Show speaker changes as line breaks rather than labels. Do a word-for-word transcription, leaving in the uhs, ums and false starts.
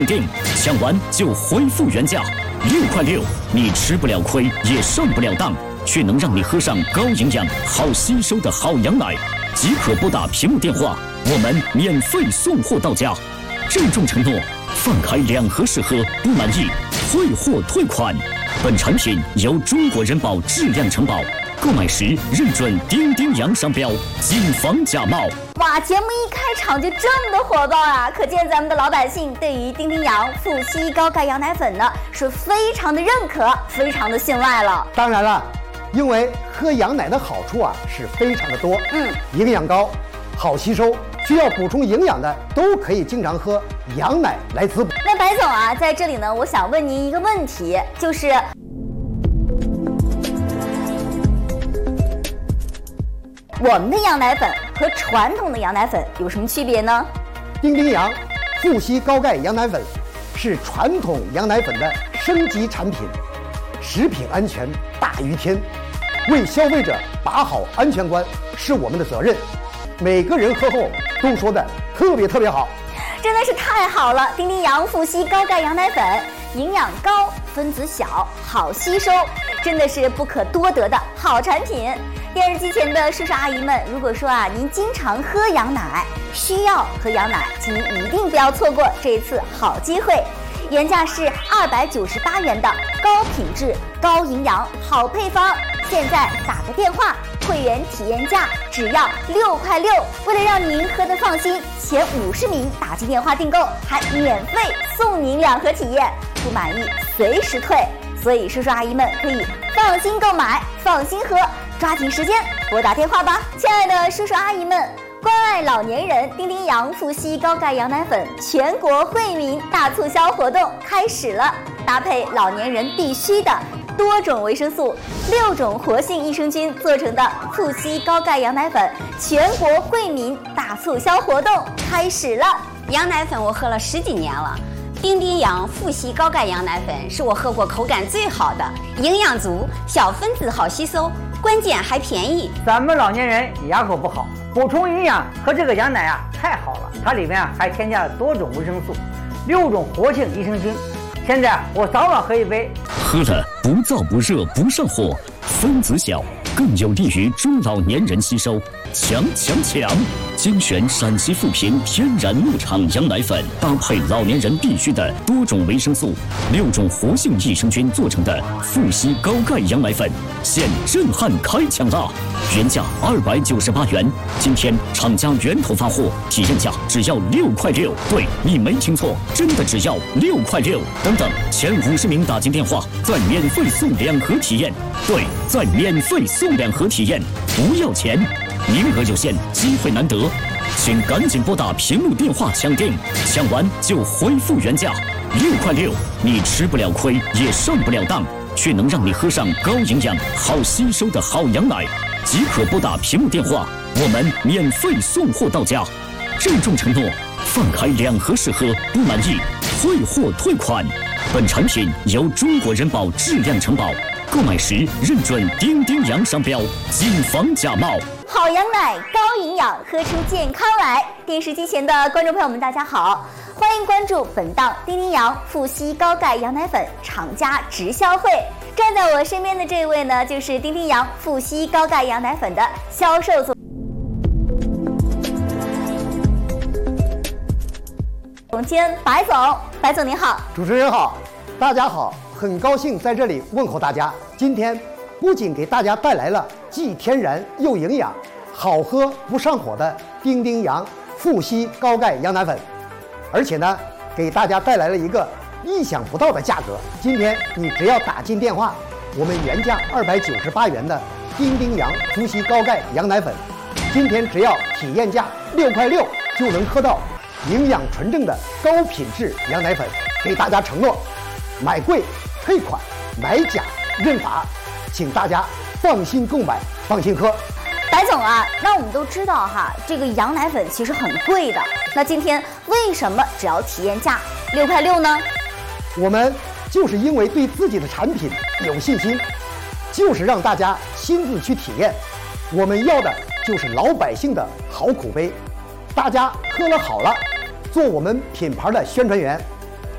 定抢完就恢复原价，六块六，你吃不了亏也上不了当，却能让你喝上高营养、好吸收的好羊奶。即可拨打屏幕电话，我们免费送货到家。郑重承诺，放开两盒试喝，不满意退货退款。本产品由中国人保质量承保，购买时认准丁丁洋商标，谨防假冒。
哇，节目一开场就这么的火爆啊！可见咱们的老百姓对于丁丁洋富硒高钙羊奶粉呢是非常的认可，非常的信赖了。
当然了，因为喝羊奶的好处啊是非常的多，嗯，营养高，好吸收，需要补充营养的都可以经常喝羊奶来滋补。
那白总啊，在这里呢，我想问您一个问题，就是我们的羊奶粉和传统的羊奶粉有什么区别呢？
丁丁洋富硒高钙羊奶粉是传统羊奶粉的升级产品，食品安全大于天，为消费者把好安全关是我们的责任。每个人喝后都说的特别特别好，
真的是太好了！丁丁洋富硒高钙羊奶粉，营养高，分子小，好吸收，真的是不可多得的好产品。电视机前的叔叔阿姨们，如果说啊您经常喝羊奶，需要喝羊奶，请您一定不要错过这一次好机会。原价是二百九十八元的高品质、高营养好配方，现在打个电话，会员体验价只要六块六。为了让您喝得放心，前五十名打进电话订购还免费送您两盒体验，不满意随时退。所以叔叔阿姨们可以放心购买，放心喝，抓紧时间拨打电话吧。亲爱的叔叔阿姨们，关爱老年人，丁丁洋富硒高钙羊奶粉全国惠民大促销活动开始了，搭配老年人必须的多种维生素、六种活性益生菌做成的富硒高钙羊奶粉全国惠民大促销活动开始了。
羊奶粉我喝了十几年了，丁丁洋富硒高钙羊奶粉是我喝过口感最好的，营养足，小分子好吸收，关键还便宜。
咱们老年人牙口不好，补充营养喝这个羊奶啊太好了，它里面啊还添加了多种维生素，六种活性益生菌。现在我早晚喝一杯，
喝了不燥不热不上火，分子小，更有利于中老年人吸收。强强强！精选陕西富平天然牧场羊奶粉，搭配老年人必须的多种维生素、六种活性益生菌做成的富硒高钙羊奶粉，现震撼开抢啦！原价二百九十八元，今天厂家源头发货，体验价只要六块六。对，你没听错，真的只要六块六。等等，前五十名打进电话，再免费送两盒体验。对，再免费送两盒体验，不要钱。名额有限，机会难得，请赶紧拨打屏幕电话抢订，抢完就恢复原价。六块六，你吃不了亏也上不了当，却能让你喝上高营养、好吸收的好羊奶。即可拨打屏幕电话，我们免费送货到家。郑重承诺，放开两盒试喝，不满意退货退款。本产品由中国人保质量承保，购买时认准丁丁洋商标，谨防假冒。
好羊奶，高营养，喝出健康来。电视机前的观众朋友们，大家好，欢迎关注本档丁丁洋富硒高钙羊奶粉厂家直销会。站在我身边的这位呢，就是丁丁洋富硒高钙羊奶粉的销售总总监白总。白总您好。
主持人好，大家好，很高兴在这里问候大家。今天不仅给大家带来了既天然又营养、好喝不上火的丁丁洋富硒高钙羊奶粉，而且呢，给大家带来了一个意想不到的价格。今天你只要打进电话，我们原价二百九十八元的丁丁洋富硒高钙羊奶粉，今天只要体验价六块六就能喝到营养纯正的高品质羊奶粉。给大家承诺，买贵退款，买假认罚，请大家放心购买，放心喝。
白总啊，那我们都知道哈，这个羊奶粉其实很贵的。那今天为什么只要体验价六块六呢？
我们就是因为对自己的产品有信心，就是让大家亲自去体验。我们要的就是老百姓的好口碑，大家喝了好了，做我们品牌的宣传员，